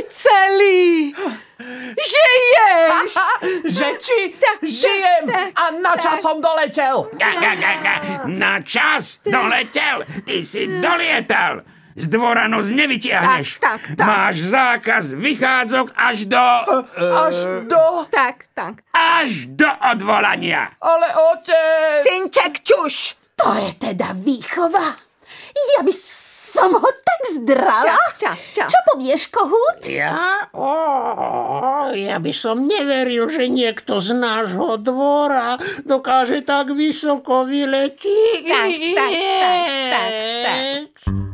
celý. Žiješ. Že či žijem a na čas som doletel. Na čas doletel? Ty si dolietal. Z dvora nos nevytiahneš. Tak. Máš zákaz vychádzok až do... Tak. Až do odvolania. Ale otec... Synček, čuš. To je teda výchova. Ja by som ho tak zdrala. Čo? Čo povieš, kohút? Ja? Ja by som neveril, že niekto z nášho dvora dokáže tak vysoko vyletiť. Tak.